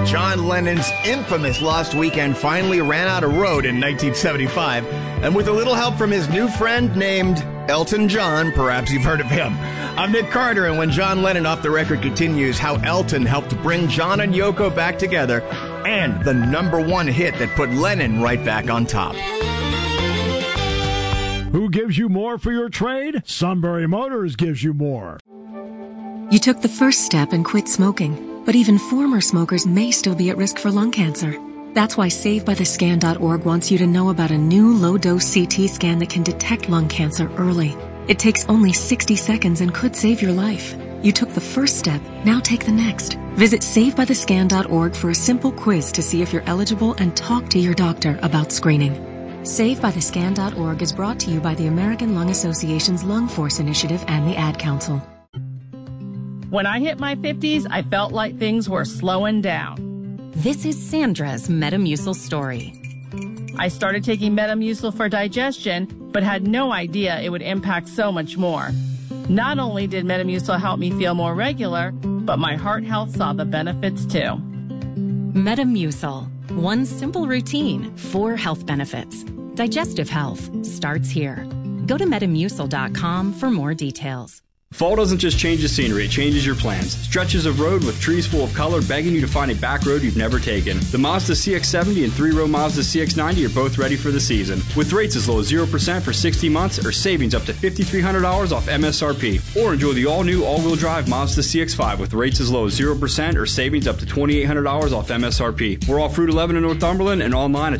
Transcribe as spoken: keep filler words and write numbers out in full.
John Lennon's infamous Lost Weekend finally ran out of road in nineteen seventy-five, and with a little help from his new friend named Elton John, perhaps you've heard of him. I'm Nick Carter, and when John Lennon Off the Record continues how Elton helped bring John and Yoko back together, and the number one hit that put Lennon right back on top. Who gives you more for your trade? Sunbury Motors gives you more. You took the first step and quit smoking, but even former smokers may still be at risk for lung cancer. That's why Save By The Scan dot org wants you to know about a new low-dose C T scan that can detect lung cancer early. It takes only sixty seconds and could save your life. You took the first step, now take the next. Visit Save By The Scan dot org for a simple quiz to see if you're eligible and talk to your doctor about screening. Save By The Scan dot org is brought to you by the American Lung Association's Lung Force Initiative and the Ad Council. When I hit my fifties, I felt like things were slowing down. This is Sandra's Metamucil story. I started taking Metamucil for digestion, but had no idea it would impact so much more. Not only did Metamucil help me feel more regular, but my heart health saw the benefits too. Metamucil. One simple routine, four health benefits. Digestive health starts here. Go to metamucil dot com for more details. Fall doesn't just change the scenery, it changes your plans. Stretches of road with trees full of color begging you to find a back road you've never taken. The Mazda C X seventy and three-row Mazda C X ninety are both ready for the season. With rates as low as zero percent for sixty months or savings up to five thousand three hundred dollars off M S R P. Or enjoy the all-new all-wheel drive Mazda C X five with rates as low as zero percent or savings up to two thousand eight hundred dollars off M S R P. We're off Route eleven in Northumberland and online at